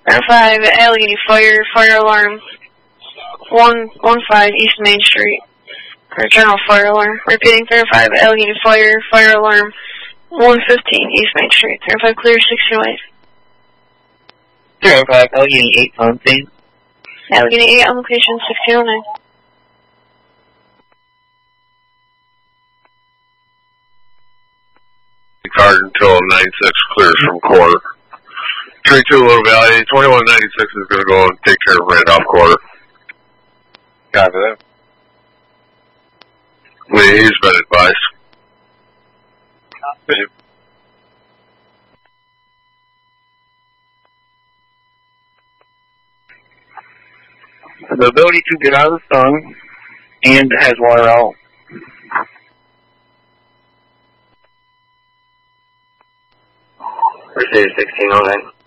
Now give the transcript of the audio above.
Air 5, Allegheny Fire, fire alarm. 115 East Main Street. For general fire alarm. Repeating, 35 Allegheny Fire, fire alarm. 115 East Main Street. 35 clear, 1608. 05 Allegheny 8 on scene. Allegheny 8 on location, 1609. Card until 96 clears from quarter. 32 Little Valley, 2196 is going to go and take care of Randolph quarter. Copy that. He's been advised. Copy. The ability to get out of the sun and has water out. Receive 1609.